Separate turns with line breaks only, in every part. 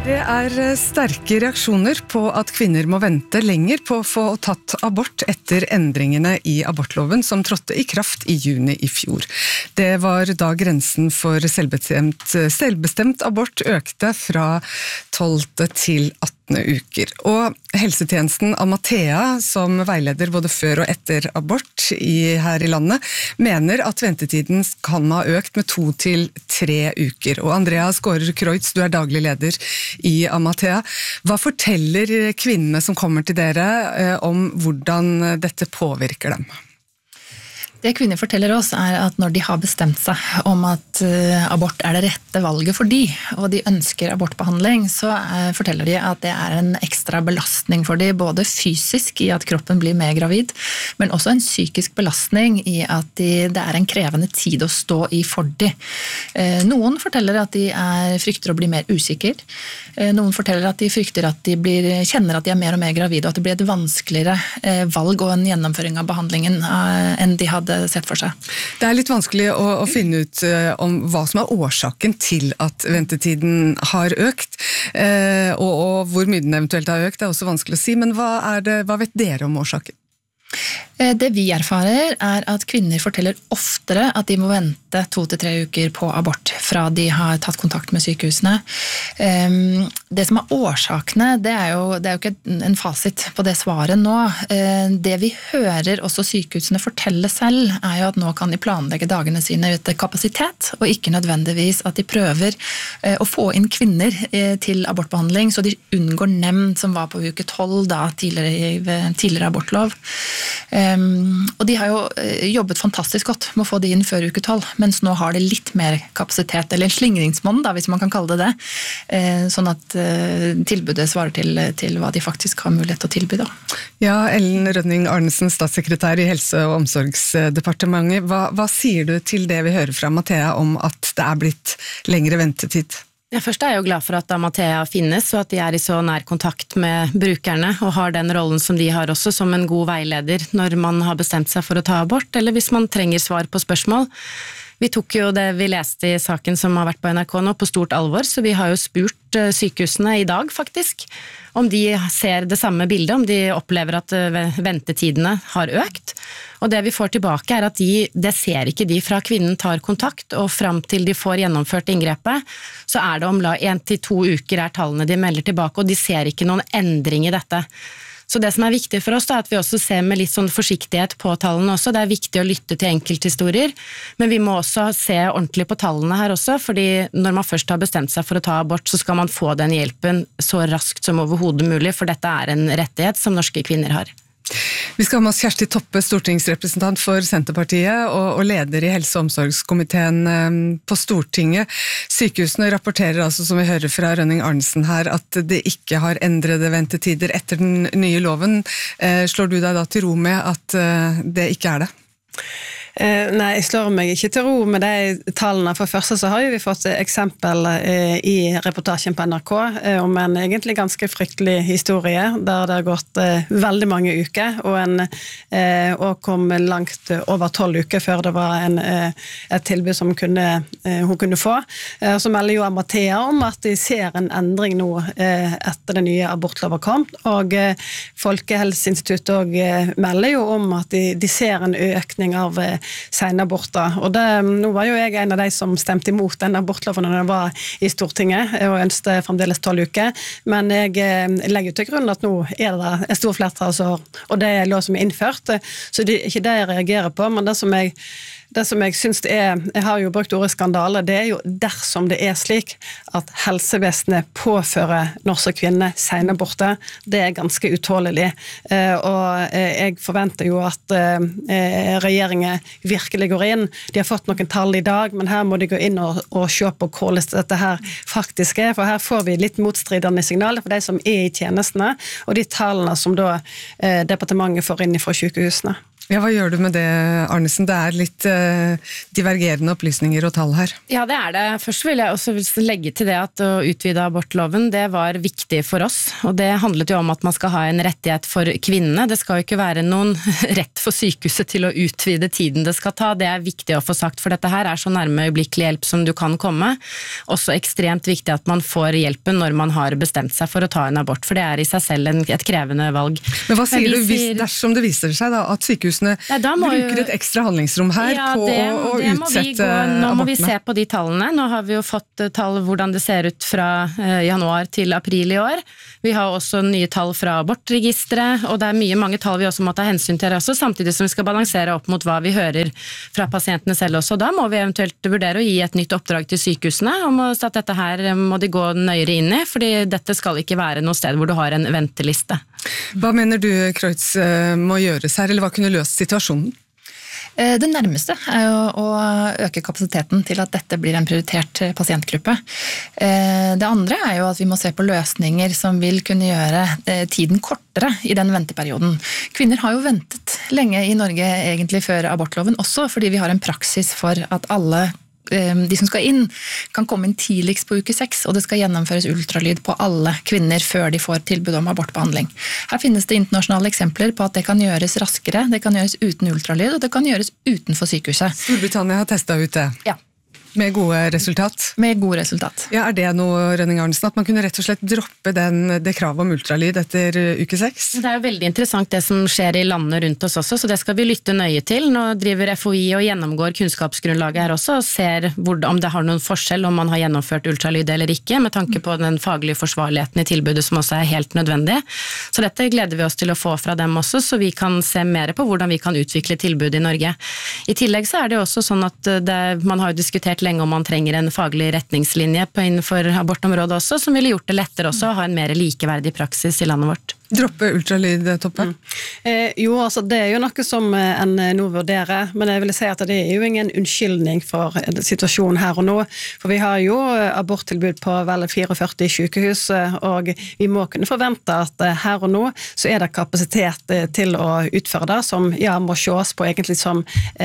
Det sterke reaksjoner på at kvinner må vente lenger på å få tatt abort etter endringene i abortloven som trådte i kraft i juni i fjor. Det var da grensen for selvbestemt abort økte fra 12. til 18. uker. Og helsetjenesten Amathea, som veileder både før og etter abort her i landet, mener at ventetiden kan ha økt med 2 til 3 uker. Og Andrea Skårer-Kreutz, du daglig leder i Amathea. Hva forteller kvinnene som kommer til dere om hvordan dette påvirker dem?
Det kvinner forteller oss at når de har bestemt seg om at abort det rette valget for de, og de ønsker abortbehandling, så forteller de at det en ekstra belastning for de, både fysisk i at kroppen blir mer gravid, men også en psykisk belastning i at det en krevende tid å stå i for de. Noen forteller at de frykter å bli mer usikker. Noen forteller at de frykter at de kjenner at de mer og mer gravide, og at det blir et vanskeligere valg og en gjennomføring av behandlingen enn de hadde sett for seg. Det
litt vanskelig å finne ut om hva som årsaken til at ventetiden har økt, og hvor mye den eventuelt har økt, det også vanskelig å si, men hva vet dere om årsaken?
Det vi erfarer at kvinner forteller oftere at de må vente 2 til 3 uker på abort fra de har tatt kontakt med sykehusene. Det som årsakene, det jo ikke en fasit på det svaret nå. Det vi hører også sykehusene fortelle selv jo at nå kan de planlegge dagene sine etter kapasitet, og ikke nødvendigvis at de prøver å få inn kvinner til abortbehandling, så de unngår nemnd som var på uke 12 da, tidligere abortlov. Og de har jo jobbet fantastisk godt med å få de inn før uke 12, mens nå har det litt mer kapasitet, eller en slingringsmonn da, hvis man kan kalle det, sånn at tilbudet svarer til hva de faktisk har mulighet til å tilby da.
Ja, Ellen Rønning Arnesen, statssekretær i Helse- og omsorgsdepartementet. Hva sier du til det vi hører fra Amathea om at det blitt lengre ventetid?
Først jeg jo glad for at Amathea finnes, og at de i så nær kontakt med brukerne, og har den rollen som de har også, som en god veileder når man har bestemt seg for å ta abort, eller hvis man trenger svar på spørsmål. Vi tok jo det vi leste i saken som har vært på NRK nå på stort alvor, så vi har jo spurt sykehusene i dag faktisk, om de ser det samme bildet, om de opplever at ventetidene har økt. Og det vi får tilbake at det ser ikke de fra kvinnen tar kontakt, og frem til de får gjennomført inngrepet, så det om 1 til 2 uker tallene de melder tilbake, og de ser ikke noen endring i dette. Så det som viktig for oss at vi også ser med litt sånn forsiktighet på tallene også. Det viktig å lytte til enkelthistorier, men vi må også se ordentlig på tallene her også, fordi når man først har bestemt seg for å ta abort, så skal man få den hjelpen så raskt som overhodet mulig, for dette en rettighet som norske kvinner har.
Vi skal ha med oss Kjersti Toppe, stortingsrepresentant for Senterpartiet og leder i Helse- og omsorgskomiteen på Stortinget. Sykehusene rapporterer altså, som vi hører fra Rønning Arnesen her, at det ikke har endrede ventetider etter den nye loven. Slår du deg da til ro med at det ikke det?
Nei, jeg slår meg ikke til ro med de tallene. For første så har vi fått eksempel i reportasjen på NRK om en egentlig ganske fryktelig historie, der det har gått veldig mange uker, og kom langt over 12 uker før det var et tilbud som hun kunne få. Så melder jo Amathea om at de ser en endring nå etter det nye abortloven kom, og Folkehelseinstituttet også melder jo om at de ser en økning av senaborter. Og nå var jo jeg en av de som stemte imot den abortloven når den var i Stortinget, og ønsket fremdeles 12 uker. Men jeg legger til grunn at nå det en stor flertall, og det lov som innført. Så det ikke det jeg reagerer på, men det som jeg synes jeg har jo brukt ordet skandale, det jo dersom det slik at helsevesenet påfører norske kvinner senaborter, det ganske utålelig. Og jeg forventer jo at regjeringen virkelig går inn. De har fått noen tall i dag, men her må de gå inn og se på hvordan dette her faktisk for her får vi litt motstridende signaler for de som i tjenestene, og de tallene som da departementet får inn fra sykehusene.
Ja, hva gjør du med det, Arnesen? Det litt divergerende opplysninger og tall her.
Ja, det det. Først vil jeg også legge til det at å utvide abortloven, det var viktig for oss. Og det handlet jo om at man skal ha en rettighet for kvinnene. Det skal jo ikke være noen rett for sykehuset til å utvide tiden det skal ta. Det viktig å få sagt, for dette her så nærme øyeblikkelig hjelp som du kan komme. Også ekstremt viktig at man får hjelpen når man har bestemt seg for å ta en abort, for det i seg selv et krevende valg.
Men hva sier du dersom det viser seg da, at sykehusene bruker et ekstra handlingsrom her på å utsette abortene?
Nå må vi se på de tallene. Nå har vi jo fått tall hvordan det ser ut fra januar til april i år. Vi har også nye tall fra abortregisteret, og det mange tall vi også må ta hensyn til også, samtidig som vi skal balansere opp mot hva vi hører fra pasientene selv også. Da må vi eventuelt vurdere å gi et nytt oppdrag til sykehusene om at dette her må de gå nøyere inn i, fordi dette skal ikke være noe sted hvor du har en venteliste.
Hva mener du, Kreutz, må gjøres her, eller hva kunne løst situasjonen?
Det nærmeste jo å øke kapasiteten til at dette blir en prioritert pasientgruppe. Det andre jo at vi må se på løsninger som vil kunne gjøre tiden kortere i den venteperioden. Kvinner har jo ventet lenge i Norge egentlig før abortloven, også fordi vi har en praksis for at alle de som skal inn, kan komme inn tidligst på uke 6, og det skal gjennomføres ultralyd på alle kvinner før de får tilbud om abortbehandling. Her finnes det internasjonale eksempler på at det kan gjøres raskere, det kan gjøres uten ultralyd, og det kan gjøres utenfor sykehuset.
Storbritannia har testet ut det.
Ja.
Med gode resultat?
Med gode resultat.
Ja, det noe, Rønning Arnesen, at man kunne rett og slett droppe det kravet om ultralyd etter uke 6?
Det jo veldig interessant det som skjer i landene rundt oss også, så det skal vi lytte nøye til. Nå driver FHI og gjennomgår kunnskapsgrunnlaget her også, og ser om det har noen forskjell om man har gjennomført ultralyd eller ikke, med tanke på den faglige forsvarligheten i tilbudet som også helt nødvendig. Så dette gleder vi oss til å få fra dem også, så vi kan se mer på hvordan vi kan utvikle tilbud i Norge. I tillegg så det også sånn at man har jo diskutert lenge om man trenger en faglig retningslinje innenfor abortområdet også, som ville gjort det lettere også å ha en mer likeverdig praksis i landet vårt.
Droppe ultralyd, Toppe?
Jo, altså det jo noe som en nå vurderer, men jeg vil si at det jo ingen unnskyldning for situasjonen her og nå, for vi har jo aborttilbud på vel 44 sykehus, og vi må kunne forvente at her og nå så det kapasitet til å utføre det, som må ses på egentlig som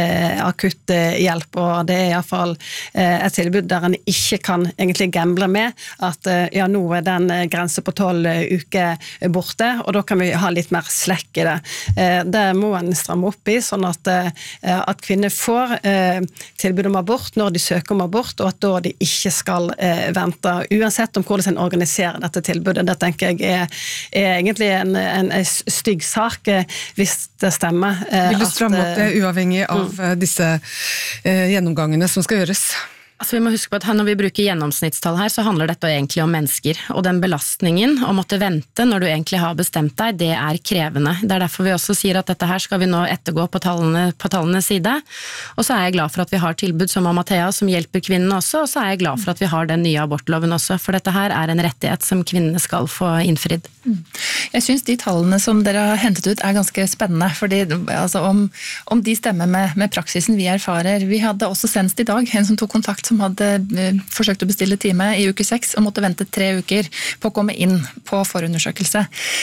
akutt hjelp, og det I hvert fall et tilbud der en ikke kan egentlig gamble med at nå den grense på 12 uker borte, og da kan vi ha litt mer slekk I det. Det må en stramme opp I, sånn at kvinner får tilbud om abort når de søker om abort, og at da de ikke skal vente, uansett om hvordan en organiserer dette tilbudet. Det tenker jeg egentlig en stygg sak, hvis det stemmer.
Vil du stramme opp det uavhengig av disse gjennomgangene som skal gjøres?
Altså vi må huske på at når vi bruker gjennomsnittstall her, så handler dette egentlig om mennesker, og den belastningen å måtte vente når du egentlig har bestemt deg, det krevende. Det derfor vi også sier at dette her skal vi nå ettergå på tallenes side, og så jeg glad for at vi har tilbud som Amathea, som hjelper kvinnene også, og så jeg glad for at vi har den nye abortloven også, for dette her en rettighet som kvinnene skal få innfridd.
Jeg synes de tallene som dere har hentet ut ganske spennende, fordi altså, om de stemmer med praksisen vi erfarer. Vi hadde også senest I dag en som tok kontakt som hadde forsøkt å bestille time I uke 6 og måtte vente 3 uker på å komme inn på forundersøkelse.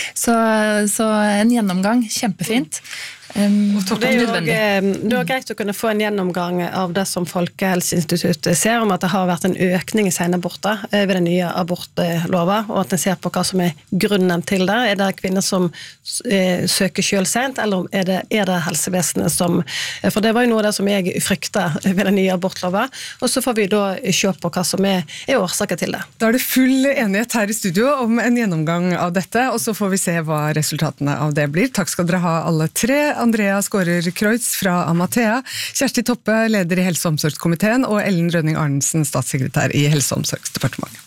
Så en gjennomgang, kjempefint.
Det jo greit å kunne få en gjennomgang av det som Folkehelseinstituttet ser om at det har vært en økning I senaborter ved den nye abortlova, og at en ser på hva som grunnen til det. Det kvinner som søker selv sent, eller det helsevesenet som... For det var jo noe av det som jeg fryktet ved den nye abortlova, og så får vi da se på hva som årsaker til det.
Da det full enighet her I studio om en gjennomgang av dette, og så får vi se hva resultatene av det blir. Takk skal dere ha alle tre. Andrea Skårer-Kreutz fra Amathea, Kjersti Toppe, leder I Helse- og omsorgskomiteen, og Ellen Rønning Arnesen, statssekretær I Helse- og omsorgsdepartementet.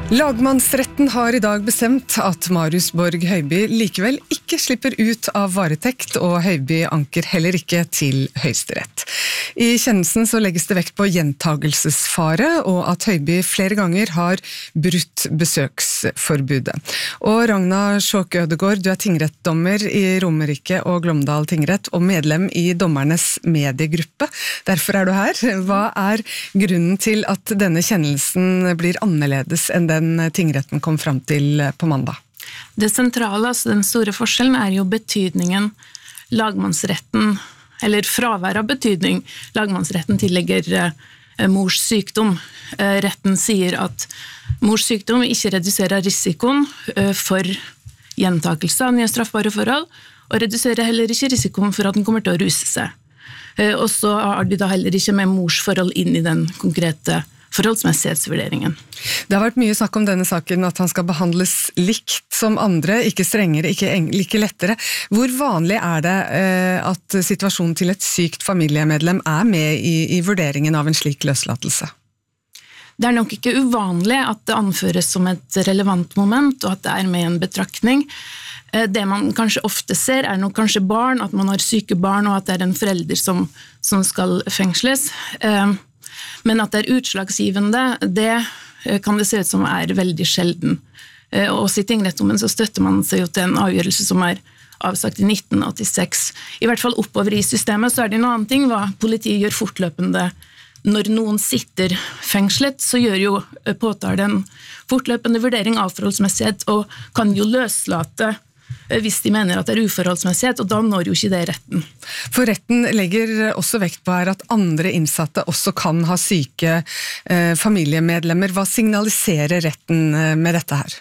Lagmannsretten har I dag bestemt at Marius Borg Høiby likevel ikke slipper ut av varetekt, og Høiby anker heller ikke til Høyesterett. I kjennelsen så legges det vekt på gjentagelsesfare, og at Høiby flere ganger har brutt besøksforbudet. Og Ragna Skjåk Ødegård, du tingrettdommer I Romerike og Glåmdal tingrett, og medlem I dommernes mediegruppe. Derfor du her. Hva grunnen til at denne kjennelsen blir annerledes enn den tingretten kom fram til på mandag?
Det sentrale, altså den store forskjellen, jo betydningen lagmannsretten, eller fravær av betydning, lagmannsretten tillegger mors sykdom. Retten sier at mors sykdom ikke reduserer risikoen for gjentakelse av nye straffbare forhold, og reduserer heller ikke risikoen for at den kommer til å ruse seg. Og så har de da heller ikke med mors forhold inn I den konkrete forholdsmessighetsvurderingen.
Det har vært mye snakk om denne saken, at han skal behandles likt som andre, ikke strengere, ikke like lettere. Hvor vanlig det at situasjonen til et sykt familiemedlem med I vurderingen av en slik løslatelse?
Det nok ikke uvanlig at det anføres som et relevant moment, og at det med en betraktning. Det man kanskje ofte ser nok kanskje barn, at man har syke barn, og at det en forelder som skal fengsles. Men at det utslagsgivende, det kan det se ut som veldig sjelden. Og I tingrettsdommen så støtter man seg jo til en avgjørelse som avsagt I 1986. I hvert fall oppover I systemet så det en annen ting hva politiet gjør fortløpende. Når noen sitter fengslet, så gjør jo påtalen fortløpende vurdering av forholdsmessighet, og kan jo løslate hvis de mener at det uforholdsmessighet, og da når jo ikke det retten.
For retten legger også vekt på at andre innsatte også kan ha syke familiemedlemmer. Hva signaliserer retten med dette her?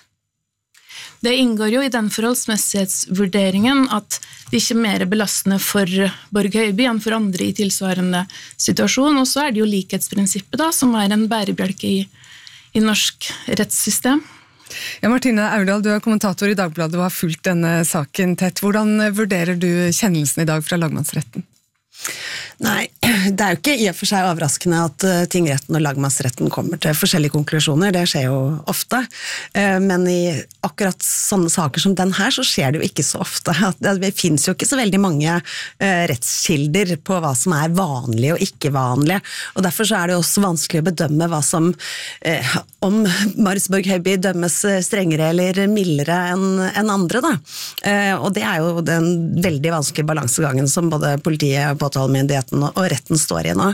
Det inngår jo I den forholdsmessighetsvurderingen at det ikke mer belastende for Borg Høiby enn for andre I tilsvarende situasjon, og så det jo likhetsprinsippet da, som en bærebjelke I norsk rettssystem.
Ja, Martine Aurdal, du kommentator I Dagbladet og har fulgt denne saken tett. Hvordan vurderer du kjennelsen I dag fra lagmannsretten?
Nei, det jo ikke I og for seg overraskende at tingretten og lagmannsretten kommer til forskjellige konklusjoner, det skjer jo ofte, men I akkurat sånne saker som den her så skjer det jo ikke så ofte. Det finnes jo ikke så veldig mange rettskilder på hva som vanlig og ikke vanlig, og derfor så det også vanskelig å bedømme hva som, om Marius Borg Høiby dømmes strengere eller mildere enn andre da. Og det jo den veldig vanskelige balansegangen som både politiet og påtalemyndigheten og retten står I nå.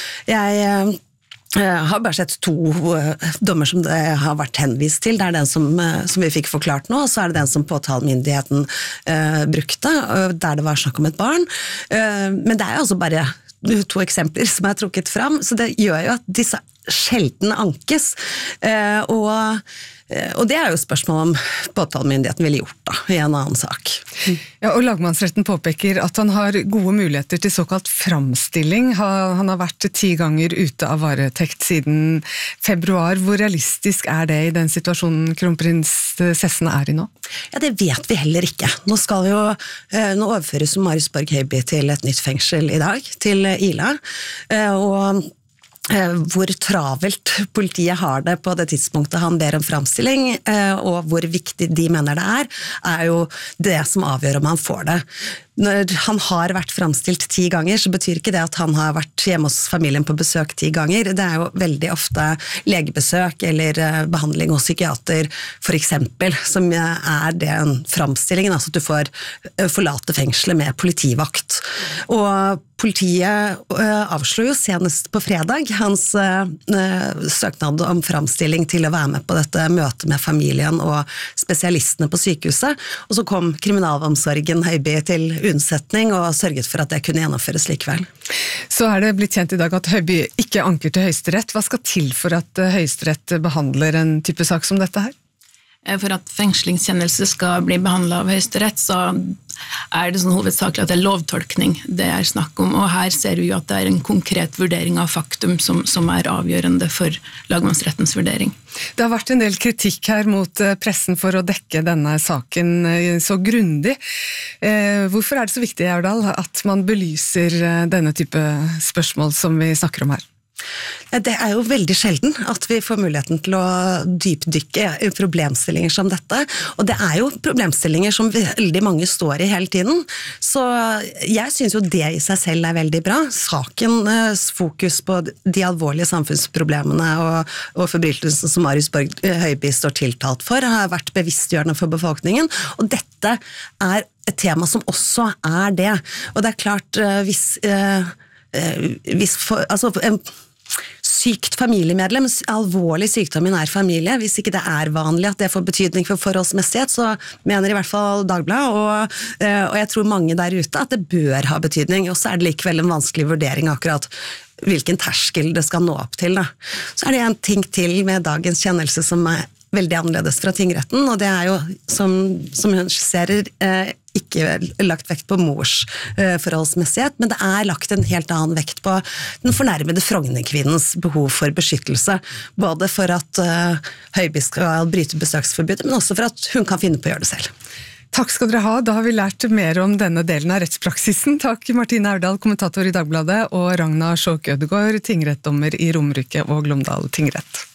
Jeg har bare sett 2 dommer som det har vært henvist til. Det den som vi fikk forklart nå, og så det den som påtalemyndigheten brukte, der det var snakk om et barn. Men det altså bare 2 eksempler som trukket fram, så det gjør jo at disse sjelden ankes, og det jo spørsmål om påtalemyndigheten ville gjort da, I en annen sak.
Ja, og lagmannsretten påpeker at han har gode muligheter til såkalt framstilling. Han har vært 10 ganger ute av varetekt siden februar. Hvor realistisk det I den situasjonen kronprinsessen I nå?
Ja, det vet vi heller ikke. Nå nå overføres Marius Borg Høiby til et nytt fengsel I dag, til Ila, og hvor travelt politiet har det på det tidspunktet han ber om framstilling, og hvor viktig de mener det jo det som avgjør om han får det. Når han har vært framstilt 10 ganger, så betyr ikke det at han har vært hjemme hos familien på besøk 10 ganger. Det jo veldig ofte legebesøk eller behandling hos psykiater, for eksempel, som det en framstilling, altså at du får forlate fengselet med politivakt. Og politiet avslår jo senest på fredag hans søknad om framstilling til å være med på dette møtet med familien og spesialistene på sykehuset, og så kom kriminalomsorgen Høiby til unnsetning og sørget for at det kunne gjennomføres likevel.
Så det blitt kjent I dag at Høiby ikke anker til Høyesterett. Hva skal til for at Høyesterett behandler en type sak som dette her?
For at fengslingskjennelse skal bli behandlet av Høyesterett, så det sånn hovedsakelig at det lovtolkning det snakk om, og her ser vi jo at det en konkret vurdering av faktum som avgjørende for lagmannsrettens vurdering.
Det har vært en del kritikk her mot pressen for å dekke denne saken så grundig. Hvorfor det så viktig, Aurdal, at man belyser denne type spørsmål som vi snakker om her?
Det jo veldig sjelden at vi får muligheten til å dypdykke i problemstillinger som dette, og det jo problemstillinger som veldig mange står i hele tiden, så jeg synes jo det i seg selv veldig bra. Sakens fokus på de alvorlige samfunnsproblemene og forbrytelsen som Marius Borg Høiby står tiltalt for, har vært bevisstgjørende for befolkningen, og dette et tema som også det. Og det klart, en sykt familiemedlem, alvorlig sykdom i nær familie, hvis ikke det vanlig at det får betydning for forholdsmessighet, så mener i hvert fall Dagbladet, og jeg tror mange der ute, at det bør ha betydning, og så det likevel en vanskelig vurdering akkurat hvilken terskel det skal nå opp til. Da. Så det en ting til med dagens kjennelse som veldig annerledes fra tingretten, og det jo, som hun skisserer, ikke lagt vekt på mors forholdsmessighet, men det lagt en helt annen vekt på den fornærmede Frognerkvinnens behov for beskyttelse, både for at Høiby skal bryte besøksforbudet, men også for at hun kan finne på å gjøre det selv.
Takk skal dere ha, da har vi lært mer om denne delen av rettspraksisen. Takk Martine Aurdal, kommentator i Dagbladet, og Ragna Skjåk Ødegård, tingrettdommer i Romerike og Glåmdal tingrett.